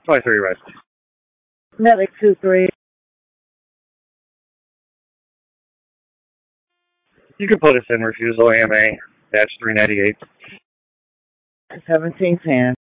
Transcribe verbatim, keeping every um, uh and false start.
twenty-three West. Medic two three. You can put us in refusal A M A dash three ninety-eight. seventeen ten.